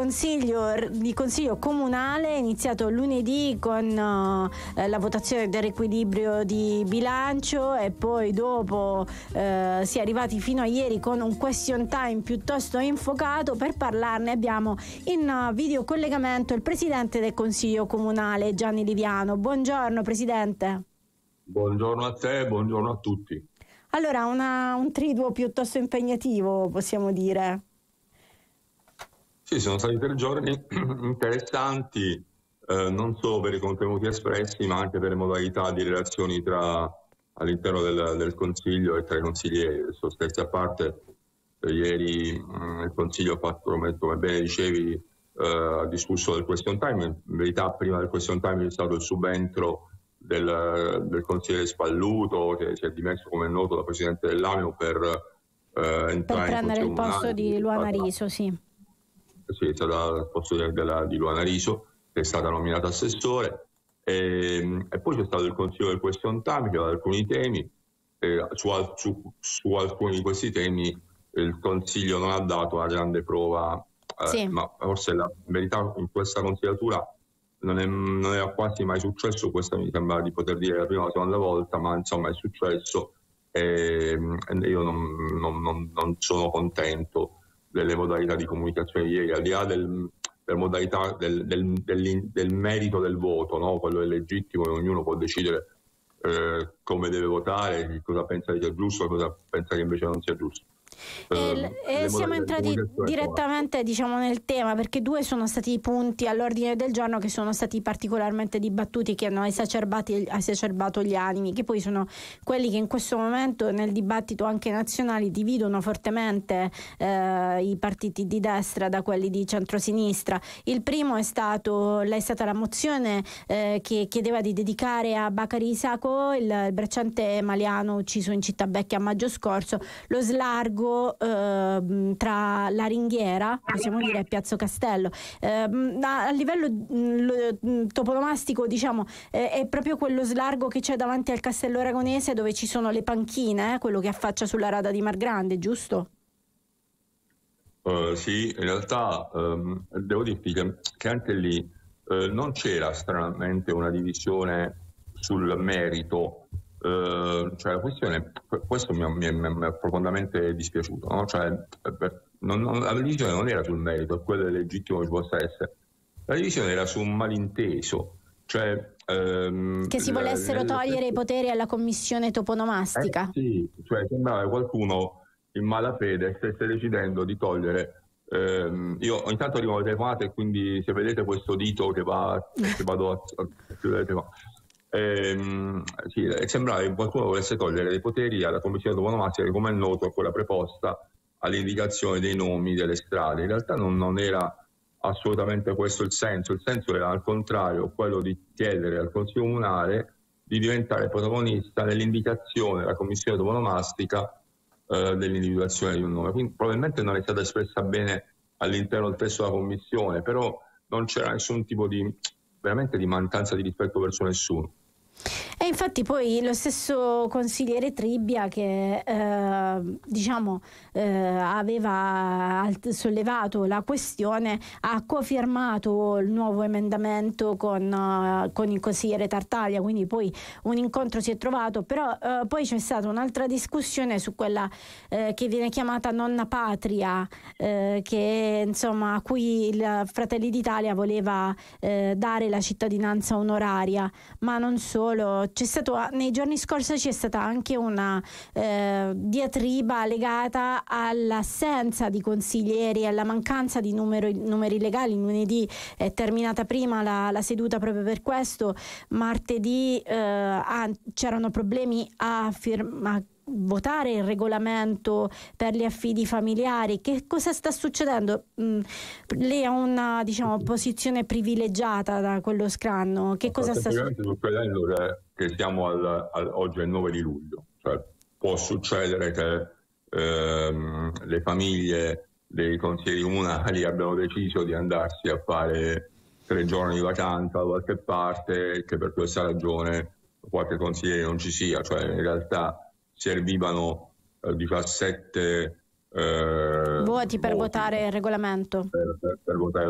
consiglio comunale iniziato lunedì con la votazione del riequilibrio di bilancio, e poi dopo si è arrivati fino a ieri con un question time piuttosto infuocato. Per parlarne abbiamo in video collegamento il presidente del consiglio comunale, Gianni Liviano. Buongiorno presidente. Buongiorno a te, buongiorno a tutti. Allora, un triduo piuttosto impegnativo, possiamo dire. Sì, sono stati 3 giorni interessanti, non solo per i contenuti espressi, ma anche per le modalità di relazioni all'interno del Consiglio e tra i consiglieri. Adesso, scherzi a parte, ieri il Consiglio ha fatto, come bene dicevi, ha discusso del question time. In verità prima del question time c'è stato il subentro del consigliere Spalluto, che si è dimesso, come è noto, da presidente dell'AMIO per prendere il posto di Luana Riso, sì, è stata al posto di Luana Riso, che è stata nominata assessore, e poi c'è stato il consiglio del question time che aveva alcuni temi, su alcuni di questi temi il consiglio non ha dato una grande prova, sì. Ma forse in verità in questa consigliatura non era quasi mai successo. Questa mi sembra di poter dire la prima o la seconda volta, ma insomma è successo, e io non sono contento delle modalità di comunicazione di ieri, al di là delle modalità del merito del voto, no? Quello è legittimo e ognuno può decidere come deve votare, cosa pensa che sia giusto e cosa pensa che invece non sia giusto. Siamo entrati direttamente, diciamo, nel tema, perché 2 sono stati i punti all'ordine del giorno che sono stati particolarmente dibattuti, che hanno esacerbato gli animi, che poi sono quelli che in questo momento nel dibattito anche nazionale dividono fortemente i partiti di destra da quelli di centrosinistra. Il primo è stata la mozione che chiedeva di dedicare a Bakary Isako, il bracciante maliano ucciso in Città Vecchia a maggio scorso, lo slargo tra la Ringhiera, possiamo dire, e Piazza Castello. A livello toponomastico, diciamo, è proprio quello slargo che c'è davanti al Castello Aragonese, dove ci sono le panchine, quello che affaccia sulla rada di Margrande, giusto? Sì, in realtà devo dirti che anche lì non c'era stranamente una divisione sul merito. Cioè la questione, questo mi è profondamente dispiaciuto, no? Cioè, la divisione non era sul merito, è quello legittimo che ci possa essere. La divisione era su un malinteso, cioè che si volessero togliere i poteri alla commissione toponomastica. Sì, cioè sembrava chiuno in malafede stesse decidendo di togliere. Io ogni tanto arrivo alle telefonate, e quindi se vedete questo dito che vado a chiudere le telefonate. Sì, sembrava che qualcuno volesse togliere dei poteri alla commissione toponomastica, che, come è noto, è quella preposta all'indicazione dei nomi delle strade. In realtà non era assolutamente questo il senso era al contrario quello di chiedere al Consiglio Comunale di diventare protagonista nell'indicazione della commissione toponomastica dell'individuazione di un nome. Quindi probabilmente non è stata espressa bene all'interno del testo della commissione, però non c'era nessun tipo di mancanza di rispetto verso nessuno. E infatti poi lo stesso consigliere Tribbia, che aveva sollevato la questione, ha cofirmato il nuovo emendamento con il consigliere Tartaglia, quindi poi un incontro si è trovato, però poi c'è stata un'altra discussione su quella che viene chiamata nonna patria, che insomma a cui il Fratelli d'Italia voleva dare la cittadinanza onoraria, ma non solo. Nei giorni scorsi c'è stata anche una diatriba legata all'assenza di consiglieri, alla mancanza di numeri legali. Lunedì è terminata prima la seduta proprio per questo. Martedì c'erano problemi a votare il regolamento per gli affidi familiari. Che cosa sta succedendo? Lei ha una posizione privilegiata da quello scranno. Che cosa sta succedendo? Che siamo oggi è il 9 di luglio, cioè può succedere che le famiglie dei consiglieri comunali abbiano deciso di andarsi a fare 3 giorni di vacanza da qualche parte, e che per questa ragione qualche consigliere non ci sia. Cioè in realtà servivano 17 voti per votare il regolamento. Per votare